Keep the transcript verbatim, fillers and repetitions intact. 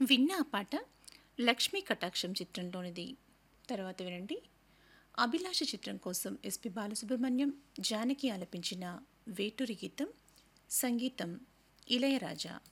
విన్న ఆ పాట 'లక్ష్మీ కటాక్షం' చిత్రంలోనిది. తర్వాత వినండి 'అభిలాష' చిత్రం కోసం ఎస్పి బాలసుబ్రహ్మణ్యం, జానకి ఆలపించిన వేటూరి గీతం, సంగీతం ఇళయరాజా.